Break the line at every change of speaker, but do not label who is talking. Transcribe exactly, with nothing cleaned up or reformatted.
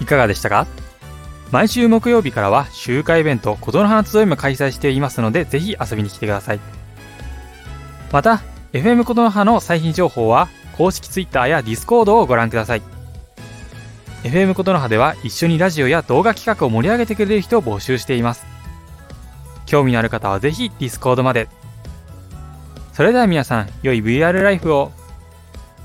いかがでしたか？毎週木曜日からは集会イベントことの葉集いも開催していますので、ぜひ遊びに来てください。また エフエム ことの葉の最新情報は公式 Twitter や Discord をご覧ください。 エフエム ことの葉では一緒にラジオや動画企画を盛り上げてくれる人を募集しています。興味のある方はぜひ Discord まで。それでは皆さん、良い ブイアール ライフを。